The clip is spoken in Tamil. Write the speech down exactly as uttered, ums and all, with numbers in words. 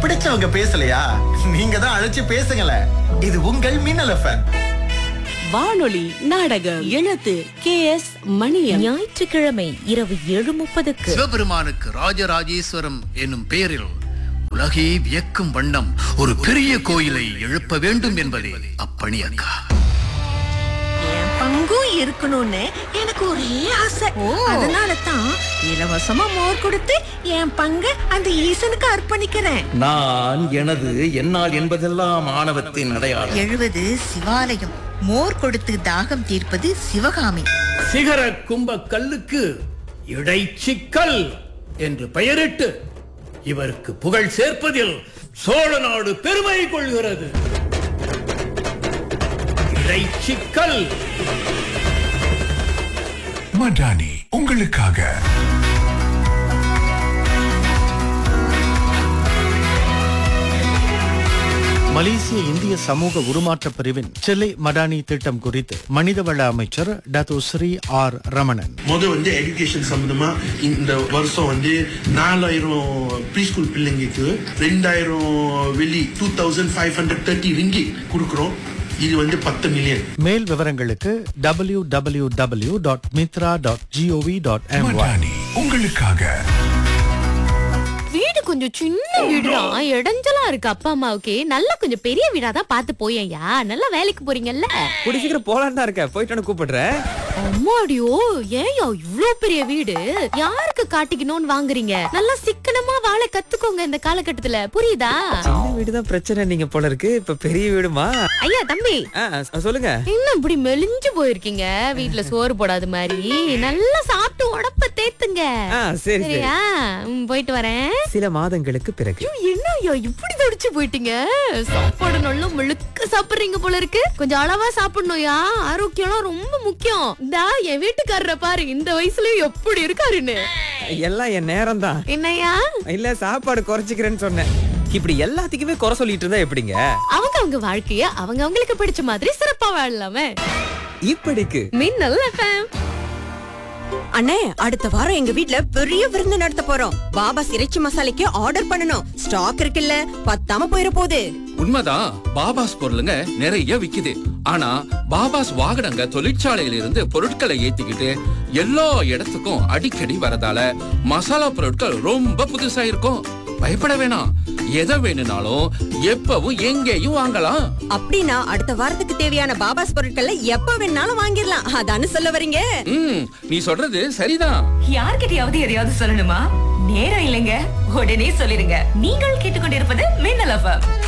பிடிச்சவங்க பேசலையா? நீங்க தான் அழைச்சு பேசுங்களேன். இது உங்கள் மின்னல் எஃப்எம். வானொலி நாடகம் எழுத்து கே எஸ் மணியம். ஞாயிற்றுக்கிழமை இரவு ஏழு முப்பதுக்கு சிவபெருமானுக்கு ராஜராஜேஸ்வரம் என்னும் பெயரில் உலகே வியக்கும் வண்ணம் ஒரு பெரிய கோயிலை எழுப்ப வேண்டும் என்பதே அப்பணி அக்கா. என் பங்கும் இருக்கணும்னு எனக்கு ஒரே ஆசை. அதனால தான் இலவசமா மோர் கொடுத்து என் பங்கு அந்த ஈசனுக்கு அர்ப்பணிக்கிறேன். நான் எனது என்னால் என்பதெல்லாம் ஆணவத்தின் அடையாளம். எழுவது சிவாலயம், மோர் கொடுத்து தாகம் தீர்ப்பது சிவகாமி. சிகர கும்ப கல்லுக்கு இடைச்சிக்கல் என்று பெயரிட்டு இவருக்கு புகழ் சேர்ப்பதில் சோழ நாடு பெருமை கொள்கிறது. இடைச்சிக்கல் மடானி உங்களுக்காக. மலேசிய இந்திய சமூக உருமாற்ற பிரிவின் செல்லை மடானி திட்டம் குறித்து மனிதவள அமைச்சர் டத்து ஸ்ரீ ஆர் ரமணன். முதல் வந்து எஜுகேஷன் சம்பந்தமா இந்த வருஷம் வந்து நாலாயிரம் ப்ரீ ஸ்கூல் பிள்ளைங்களுக்கு ரெண்டாயிரம் வெள்ளி two thousand five hundred thirty Rinki கொடுக்குறோம். இது வந்து பத்து மில்லியன். மேல் விவரங்களுக்கு W W W dot Mitra dot gov dot MY. உங்களுக்காக. வீடு கொஞ்சம் சின்ன வீடுதான், இடைஞ்சலா இருக்கு அப்பா அம்மாவுக்கு. நல்லா கொஞ்சம் பெரிய வீடா தான் பார்த்து போயேன்யா. நல்லா வேலைக்கு போறீங்கல்ல. கூடி சீக்கிரம் போலான்னு தான் இருக்கேன். போயிட்டு கூப்பிடுறேன். அம்மாடியோ, ஏன்யா இவ்ளோ பெரிய வீடு? யாருக்கு காட்டிக்கணும்னு வாங்குறீங்க? நல்லா சிக்கனமா வாழ கத்துக்கோங்க இந்த காலகட்டத்துல, புரியுதா? சின்ன வீடு தான் பிரச்சனை நீங்க போல இருக்கு. இப்ப பெரிய வீடுமா? ஐயா தம்பி, சொல்லுங்க. இன்னும் இப்படி மெலிஞ்சு போயிருக்கீங்க, வீட்டுல சோறு போடாத மாதிரி. நல்லா சாப்பிட்டு உடம்ப தேத்துங்க. சரியா? போயிட்டு வரேன். சில மாதங்களுக்கு பிறகு. என்னய்யா இப்படி தடிச்சு போயிட்டீங்க? சாப்பாடு நல்லா முழுக்க சாப்பிடுறீங்க போல இருக்கு. கொஞ்சம் அளவா சாப்பிடணும்யா, ஆரோக்கியம் ரொம்ப முக்கியம். இந்தா என் வீட்டுக்காரரை பாரு, இந்த வயசுலயும் எப்படி இருக்காருன்னு. எல்லாம் என் நேரம் தான். என்னையா? இல்ல சாப்பாடு குறைச்சிக்கிறேன்னு சொன்னேன். இப்படி எல்லாத்துக்குமே குறை சொல்லிட்டு இருந்தா எப்படிங்க? அவங்க அவங்க வாழ்க்கைய அவங்க அவங்களுக்கு பிடிச்ச மாதிரி சிறப்பா வாழலாமே. இப்படிக்கு மின்னல் எஃப்எம். அண்ணே, அடுத்த வாரம் எங்க வீட்ல பெரிய விருந்து நடத்த போறோம். பாபா இறைச்சி மசாலைக்கு ஆர்டர் பண்ணனும். ஸ்டாக் இருக்குல்ல, பத்தாம போயிர போகுது. உண்மைதான், பாபாஸ் பொருளுங்க நிறைய விக்குது. ஆனா பாபாஸ் வாகனங்க தொழிற்சாலையில இருந்து பொருட்களை ஏத்திக்கிட்டு எல்லா இடத்துக்கும் அடிக்கடி வரதால மசாலா பொருட்கள் ரொம்ப புதுசா இருக்கும். பயப்பட வேணாம், எதை வேணும்னாலும் எப்பவும் எங்கேயும் வாங்கலாம். அப்படின்னா அடுத்த வாரத்துக்கு தேவையான பாபாஸ் பொருட்களை எப்ப வேணாலும் வாங்கிடலாம். அதானு சொல்ல வரீங்க? ம், நீ சொல்றது சரிதான். யார்கிட்டயாவது எதையாவது சொல்லணுமா? நேரம் இல்லைங்க, உடனே சொல்லிருங்க. நீங்கள் கேட்டுக்கொண்டிருப்பது மின்னல் எஃப்எம்.